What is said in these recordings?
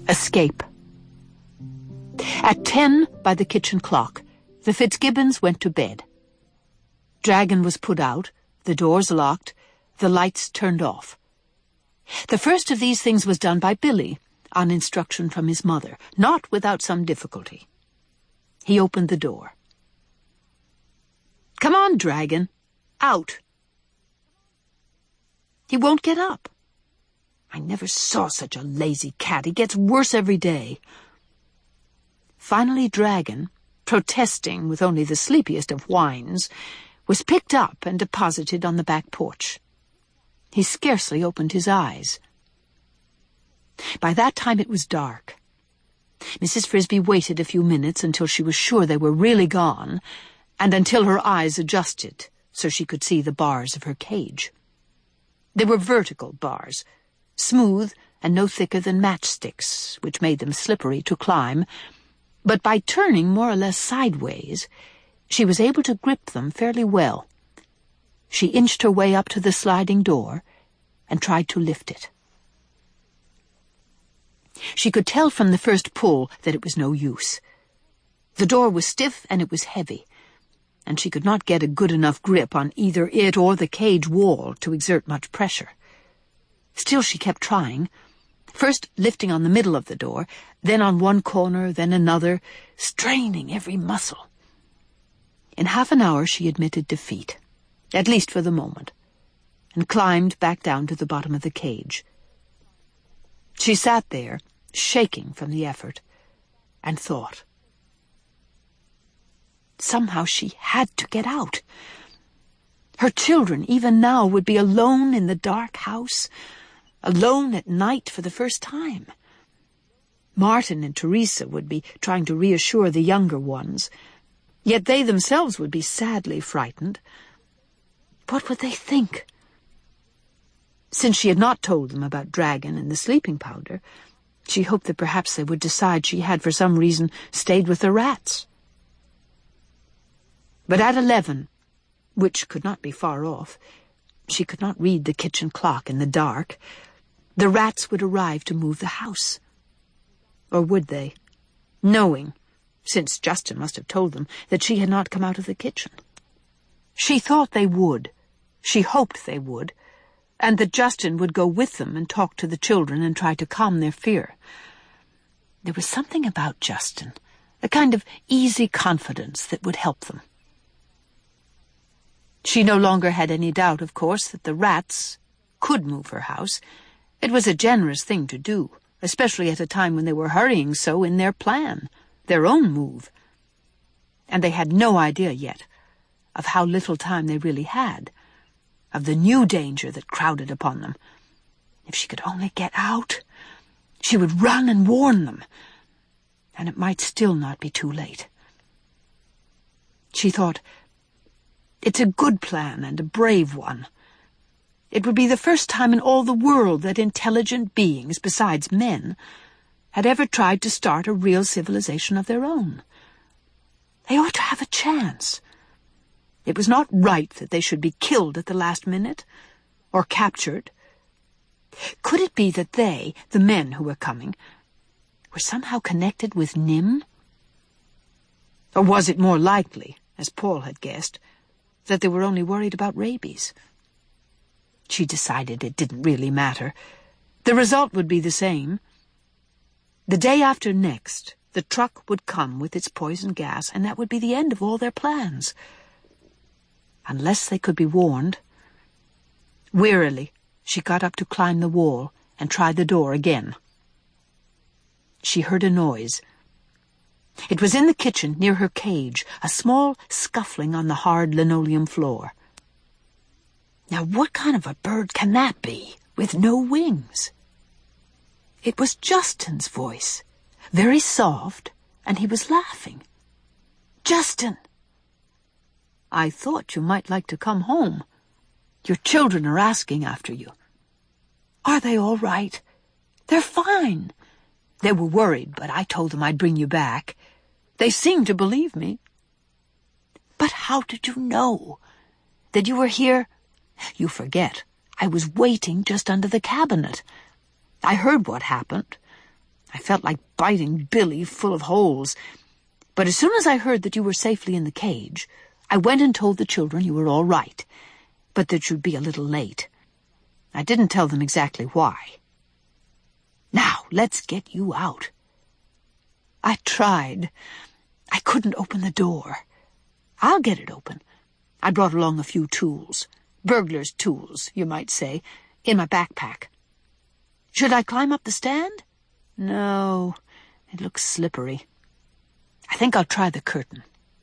Escape. At 10 by the kitchen clock, the Fitzgibbons went to bed. Dragon was put out, the doors locked, the lights turned off. The first of these things was done by Billy, on instruction from his mother, not without some difficulty. He opened the door. "Come on, Dragon. Out." "He won't get up. I never saw such a lazy cat. He gets worse every day." Finally, Dragon, protesting with only the sleepiest of whines, was picked up and deposited on the back porch. He scarcely opened his eyes. By that time it was dark. Mrs. Frisbee waited a few minutes until she was sure they were really gone, and until her eyes adjusted so she could see the bars of her cage. They were vertical bars, smooth and no thicker than matchsticks, which made them slippery to climb, but by turning more or less sideways, she was able to grip them fairly well. She inched her way up to the sliding door and tried to lift it. She could tell from the first pull that it was no use. The door was stiff and it was heavy, and she could not get a good enough grip on either it or the cage wall to exert much pressure. Still she kept trying, first lifting on the middle of the door, then on one corner, then another, straining every muscle. In half an hour she admitted defeat, at least for the moment, and climbed back down to the bottom of the cage. She sat there, shaking from the effort, and thought. Somehow she had to get out. Her children, even now, would be alone in the dark house, alone at night for the first time. Martin and Teresa would be trying to reassure the younger ones, yet they themselves would be sadly frightened. What would they think? Since she had not told them about Dragon and the sleeping powder, she hoped that perhaps they would decide she had for some reason stayed with the rats. But at 11, which could not be far off, she could not read the kitchen clock in the dark, the rats would arrive to move the house. Or would they, knowing, since Justin must have told them, that she had not come out of the kitchen? She thought they would. She hoped they would, and that Justin would go with them and talk to the children and try to calm their fear. There was something about Justin, a kind of easy confidence that would help them. She no longer had any doubt, of course, that the rats could move her house. It was a generous thing to do, especially at a time when they were hurrying so in their plan, their own move. And they had no idea yet of how little time they really had, of the new danger that crowded upon them. If she could only get out, she would run and warn them, and it might still not be too late. She thought, it's a good plan and a brave one. It would be the first time in all the world that intelligent beings, besides men, had ever tried to start a real civilization of their own. They ought to have a chance. It was not right that they should be killed at the last minute, or captured. Could it be that they, the men who were coming, were somehow connected with Nim? Or was it more likely, as Paul had guessed, that they were only worried about rabies? She decided it didn't really matter. The result would be the same. The day after next, the truck would come with its poison gas, and that would be the end of all their plans. Unless they could be warned. Wearily, she got up to climb the wall and try the door again. She heard a noise. It was in the kitchen near her cage, a small scuffling on the hard linoleum floor. Now what kind of a bird can that be, with no wings? It was Justin's voice, very soft, and he was laughing. "Justin! I thought you might like to come home. Your children are asking after you." "Are they all right?" "They're fine. They were worried, but I told them I'd bring you back. They seemed to believe me." "But how did you know? That you were here?" "You forget. I was waiting just under the cabinet. I heard what happened. I felt like biting Billy full of holes. But as soon as I heard that you were safely in the cage, I went and told the children you were all right, but that you'd be a little late. I didn't tell them exactly why. Now, let's get you out. I tried. I couldn't open the door. I'll get it open. I brought along a few tools. Burglar's tools, you might say, in my backpack. Should I climb up the stand? No, it looks slippery. I think I'll try the curtain.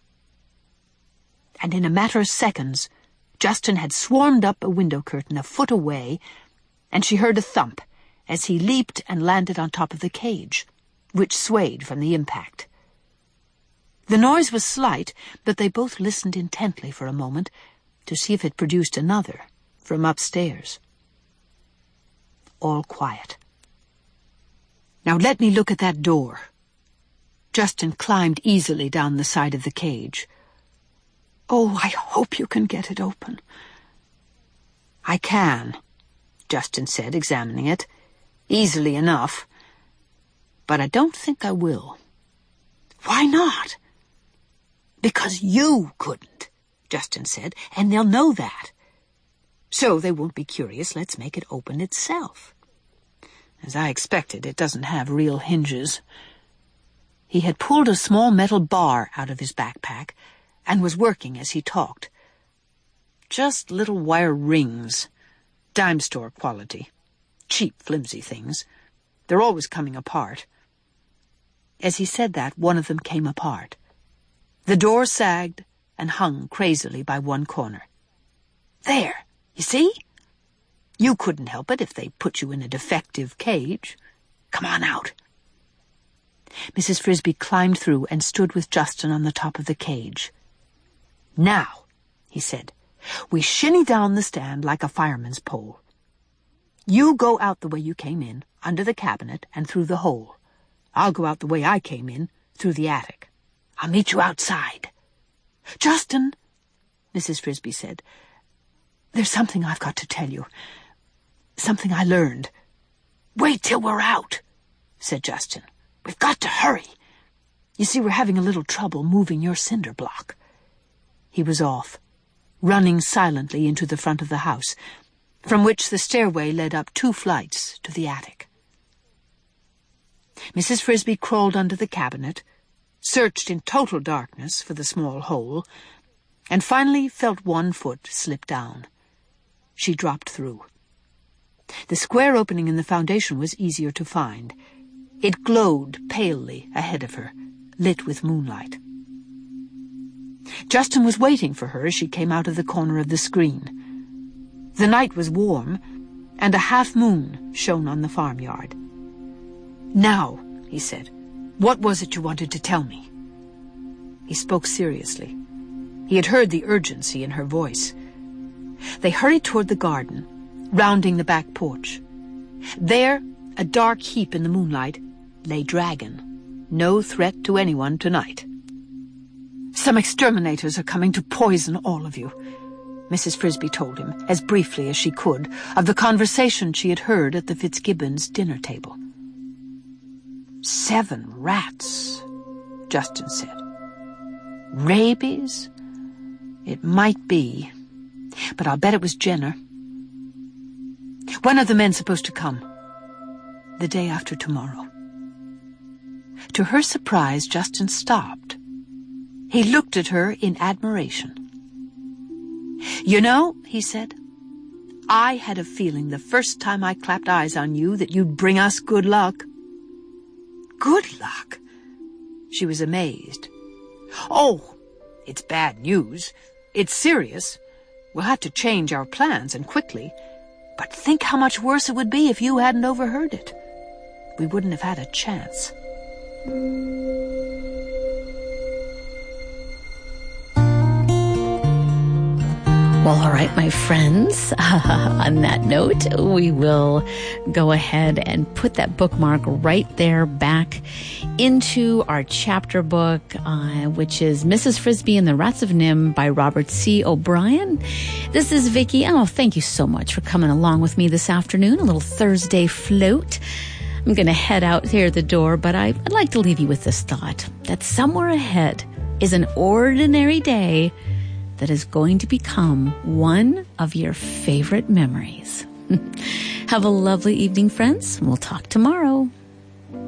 And in a matter of seconds, Justin had swarmed up a window curtain a foot away, and she heard a thump as he leaped and landed on top of the cage, which swayed from the impact. The noise was slight, but they both listened intently for a moment to see if it produced another from upstairs. All quiet. Now let me look at that door. Justin climbed easily down the side of the cage. Oh, I hope you can get it open. I can, Justin said, examining it. Easily enough. But I don't think I will. Why not? Because you couldn't, Justin said, and they'll know that. So they won't be curious. Let's make it open itself. As I expected, it doesn't have real hinges. He had pulled a small metal bar out of his backpack and was working as he talked. Just little wire rings, dime store quality. Cheap, flimsy things. They're always coming apart. As he said that, one of them came apart. The door sagged and hung crazily by one corner. There, you see? You couldn't help it if they put you in a defective cage. Come on out. Mrs. Frisbee climbed through and stood with Justin on the top of the cage. Now, he said, we shinny down the stand like a fireman's pole. You go out the way you came in, under the cabinet and through the hole. I'll go out the way I came in, through the attic. I'll meet you outside. Justin, Mrs. Frisbee said, there's something I've got to tell you. Something I learned. Wait till we're out, said Justin. We've got to hurry. You see, we're having a little trouble moving your cinder block. He was off, running silently into the front of the house, from which the stairway led up 2 flights to the attic. Mrs. Frisbee crawled under the cabinet, searched in total darkness for the small hole, and finally felt one foot slip down. She dropped through. The square opening in the foundation was easier to find. It glowed palely ahead of her, lit with moonlight. Justin was waiting for her as she came out of the corner of the screen. The night was warm, and a half-moon shone on the farmyard. Now, he said, what was it you wanted to tell me? He spoke seriously. He had heard the urgency in her voice. They hurried toward the garden, rounding the back porch. There, a dark heap in the moonlight, lay Dragon, no threat to anyone tonight. Some exterminators are coming to poison all of you, Mrs. Frisbee told him, as briefly as she could, of the conversation she had heard at the Fitzgibbons' dinner table. 7 rats, Justin said. Rabies? It might be, but I'll bet it was Jenner. When are the men supposed to come? The day after tomorrow. To her surprise, Justin stopped. He looked at her in admiration. You know, he said, I had a feeling the first time I clapped eyes on you that you'd bring us good luck. Good luck? She was amazed. Oh, it's bad news. It's serious. We'll have to change our plans, and quickly. But think how much worse it would be if you hadn't overheard it. We wouldn't have had a chance. Well, all right, my friends, on that note, we will go ahead and put that bookmark right there back into our chapter book, which is Mrs. Frisbee and the Rats of Nim by Robert C. O'Brien. This is Vicki. Oh, thank you so much for coming along with me this afternoon, a little Thursday float. I'm going to head out here the door, but I'd like to leave you with this thought that somewhere ahead is an ordinary day that is going to become one of your favorite memories. Have a lovely evening, friends. We'll talk tomorrow.